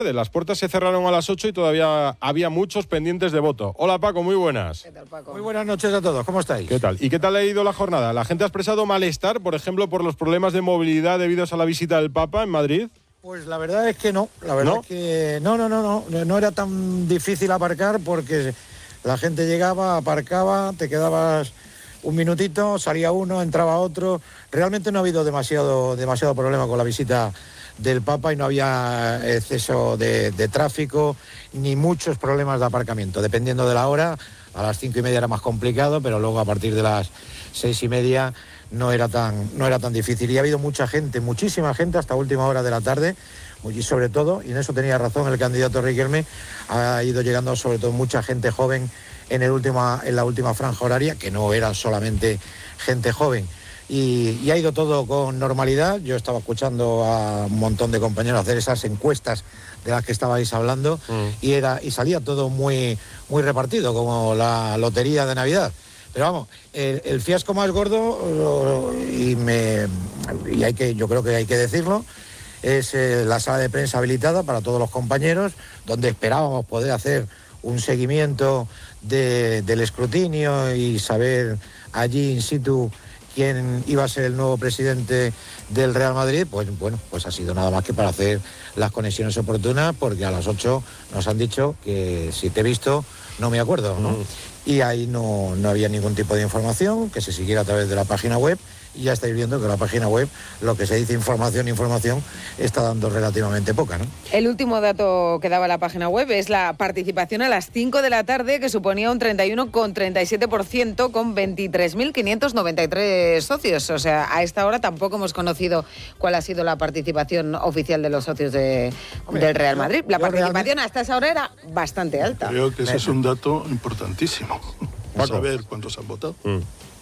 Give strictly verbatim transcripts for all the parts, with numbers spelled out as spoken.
Las puertas se cerraron a las ocho y todavía había muchos pendientes de voto. Hola Paco, muy buenas. ¿Qué tal, Paco? Muy buenas noches a todos, ¿cómo estáis? ¿Qué tal? ¿Y qué tal ha ido la jornada? ¿La gente ha expresado malestar, por ejemplo, por los problemas de movilidad debidos a la visita del Papa en Madrid? Pues la verdad es que no, la verdad ¿No? es que no, no, no, no, no era tan difícil aparcar porque la gente llegaba, aparcaba, te quedabas un minutito, salía uno, entraba otro. Realmente no ha habido demasiado, demasiado problema con la visita del Papa y no había exceso de, de tráfico ni muchos problemas de aparcamiento. Dependiendo de la hora, a las cinco y media era más complicado, pero luego a partir de las seis y media no era tan, no era tan difícil. Y ha habido mucha gente, muchísima gente hasta última hora de la tarde, y sobre todo, y en eso tenía razón el candidato Riquelme, ha ido llegando sobre todo mucha gente joven en, el última, en la última franja horaria, que no era solamente gente joven. Y, y ha ido todo con normalidad. Yo estaba escuchando a un montón de compañeros hacer esas encuestas de las que estabais hablando mm. y, era, y salía todo muy, muy repartido, como la lotería de Navidad. Pero vamos, el, el fiasco más gordo, y, me, y hay que, yo creo que hay que decirlo, es eh, la sala de prensa habilitada para todos los compañeros, donde esperábamos poder hacer un seguimiento de, del escrutinio y saber allí in situ quién iba a ser el nuevo presidente del Real Madrid. Pues bueno, pues ha sido nada más que para hacer las conexiones oportunas, porque a las ocho nos han dicho que si te he visto no me acuerdo, ¿no? Mm. Y ahí no, no había ningún tipo de información, que se siguiera a través de la página web. Y ya estáis viendo que la página web, lo que se dice información, información, está dando relativamente poca, ¿no? El último dato que daba la página web es la participación a las cinco de la tarde, que suponía un treinta y uno coma treinta y siete por ciento con veintitrés mil quinientos noventa y tres socios. O sea, a esta hora tampoco hemos conocido cuál ha sido la participación oficial de los socios de, Hombre, del Real Madrid. La participación realmente... hasta esa hora era bastante alta. Creo que ese es un dato importantísimo. Saber cuántos han votado. Mm.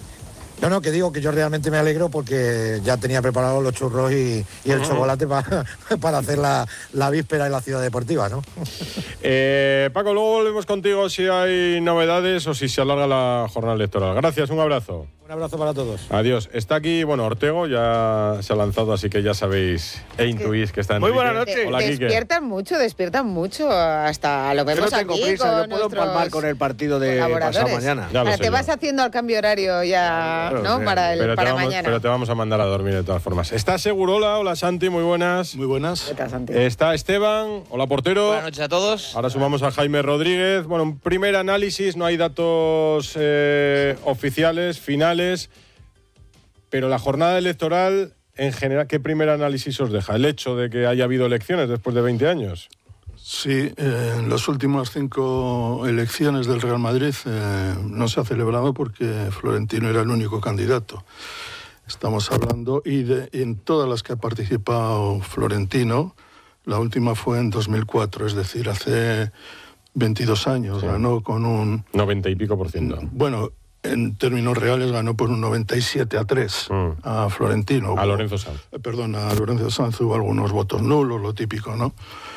No, no, que digo que yo realmente me alegro porque ya tenía preparados los churros y, y el uh-huh. chocolate para, para hacer la, la víspera en la ciudad deportiva, ¿no? Eh, Paco, luego volvemos contigo si hay novedades o si se alarga la jornada electoral. Gracias, un abrazo. Un abrazo para todos. Adiós. Está aquí, bueno, Ortego ya se ha lanzado, así que ya sabéis e intuís que está en... Muy buenas noches. Hola, despiertan mucho, despiertan mucho, hasta lo vemos yo no tengo aquí prisa, con yo puedo empalmar con el partido de pasado mañana. Ya Ahora, te vas yo. haciendo al cambio horario ya, claro, ¿no? Sí. Para, el, pero para vamos, mañana. Pero te vamos a mandar a dormir de todas formas. ¿Está Segurola? Hola, Santi, muy buenas. Muy buenas. ¿Qué tal, Santi? Está Esteban, hola, portero. Buenas noches a todos. Ahora sumamos a Jaime Rodríguez. Bueno, un primer análisis, no hay datos eh, oficiales, finales... Pero la jornada electoral, en general, ¿qué primer análisis os deja? ¿El hecho de que haya habido elecciones después de veinte años? Sí, eh, en las últimas cinco elecciones del Real Madrid eh, no se ha celebrado porque Florentino era el único candidato. Estamos hablando, y, de, y en todas las que ha participado Florentino, la última fue en dos mil cuatro, es decir, hace veintidós años, sí. Ganó con un... noventa y pico por ciento. Bueno... En términos reales ganó por un noventa y siete a tres mm. a Florentino. A Lorenzo Sanz. Eh, perdón, a Lorenzo Sanz hubo algunos votos nulos, lo típico, ¿no?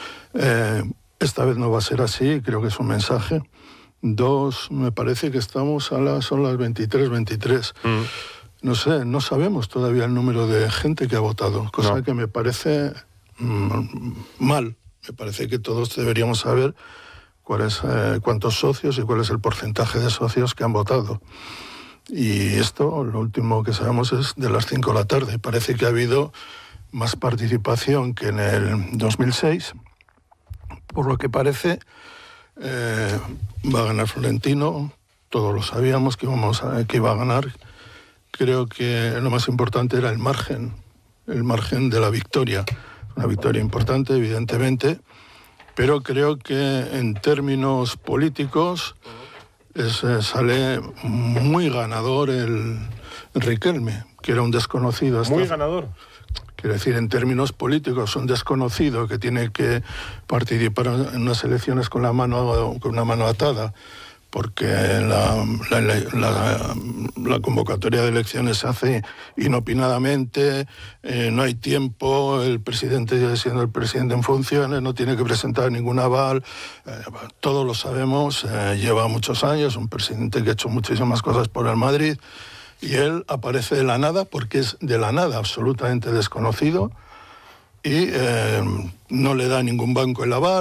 Eh, esta vez no va a ser así, creo que es un mensaje. Dos, me parece que estamos a las, son las veintitrés, veintitrés. Mm. No sé, no sabemos todavía el número de gente que ha votado, cosa no. que me parece mm, mal. Me parece que todos deberíamos saber cuál es, eh, cuántos socios y cuál es el porcentaje de socios que han votado. Y esto, lo último que sabemos es de las cinco de la tarde. Parece que ha habido más participación que en el dos mil seis. Por lo que parece, eh, va a ganar Florentino. Todos lo sabíamos que, íbamos a, que iba a ganar. Creo que lo más importante era el margen, el margen de la victoria. Una victoria importante, evidentemente, pero creo que en términos políticos es, eh, sale muy ganador el Riquelme, que era un desconocido. Muy ganador. Quiero decir, en términos políticos, un desconocido que tiene que participar en unas elecciones con la mano, con una mano atada, porque la, la, la, la convocatoria de elecciones se hace inopinadamente, eh, no hay tiempo, el presidente, siendo el presidente en funciones, no tiene que presentar ningún aval, eh, todos lo sabemos, eh, lleva muchos años, un presidente que ha hecho muchísimas cosas por el Madrid, y él aparece de la nada, porque es de la nada, absolutamente desconocido, y eh, no le da a ningún banco el aval.